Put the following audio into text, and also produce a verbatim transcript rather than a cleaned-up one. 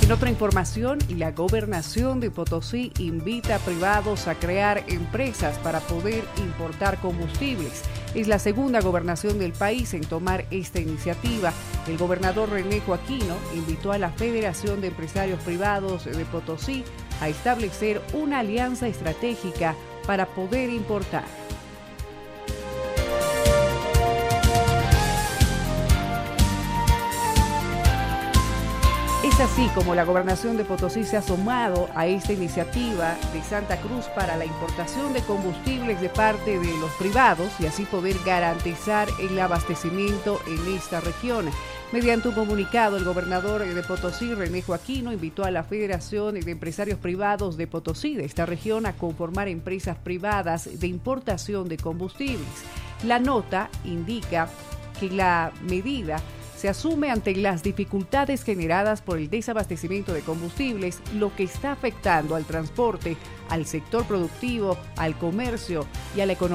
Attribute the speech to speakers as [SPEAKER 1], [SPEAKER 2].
[SPEAKER 1] En otra información, la gobernación de Potosí invita a privados a crear empresas para poder importar combustibles. Es la segunda gobernación del país en tomar esta iniciativa. El gobernador Renejo Aquino invitó a la Federación de Empresarios Privados de Potosí a establecer una alianza estratégica para poder importar. Es así como la gobernación de Potosí se ha sumado a esta iniciativa de Santa Cruz para la importación de combustibles de parte de los privados y así poder garantizar el abastecimiento en esta región. Mediante un comunicado, el gobernador de Potosí, Renejo Aquino, invitó a la Federación de Empresarios Privados de Potosí de esta región a conformar empresas privadas de importación de combustibles. La nota indica que la medida se asume ante las dificultades generadas por el desabastecimiento de combustibles, lo que está afectando al transporte, al sector productivo, al comercio y a la economía.